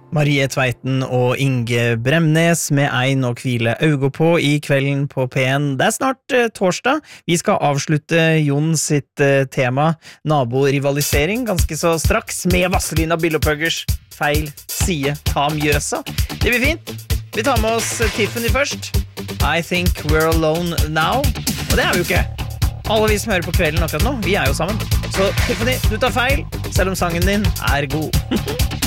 Marie Tveiten og Inge Bremnes med ein å hvile øyne på I kvelden på P1. Det snart torsdag. Vi skal avslutte Jon sitt tema naborivalisering ganske så straks med Vazelina Billopphuggers feil side ta Mjøsa. Det blir fint. Vi tar med oss Tiffany først. I think we're alone now. Og det vi jo ikke. Alle vi som hører på kvelden akkurat nå, vi jo sammen. Så Tiffany, du tar feil, selv om sangen din god.